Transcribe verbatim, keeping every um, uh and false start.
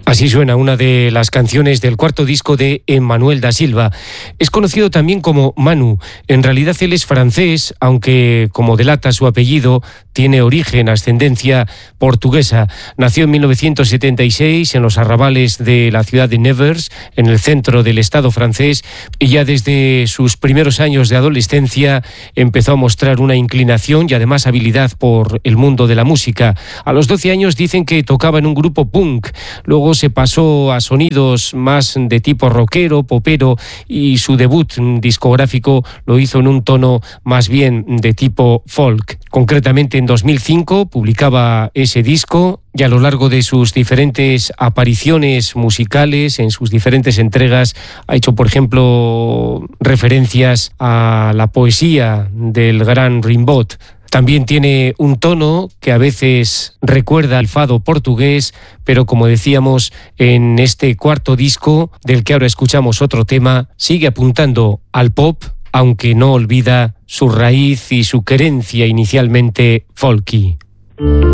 Así suena una de las canciones del cuarto disco de Emmanuel da Silva. Es conocido también como Manu. En realidad él es francés, aunque, como delata su apellido, tiene origen, ascendencia portuguesa. Nació en mil novecientos setenta y seis en los arrabales de la ciudad de Nevers, en el centro del estado francés, y ya desde sus primeros años de adolescencia empezó a mostrar una inclinación y además habilidad por el mundo de la música. A los doce años dicen que tocaba en un grupo punk, luego se pasó a sonidos más de tipo rockero, popero, y su debut discográfico lo hizo en un tono más bien de tipo folk. Concretamente en dos mil cinco publicaba ese disco y a lo largo de sus diferentes apariciones musicales, en sus diferentes entregas, ha hecho, por ejemplo, referencias a la poesía del gran Rimbaud. También tiene un tono que a veces recuerda al fado portugués, pero como decíamos, en este cuarto disco, del que ahora escuchamos otro tema, sigue apuntando al pop, aunque no olvida su raíz y su querencia inicialmente folky.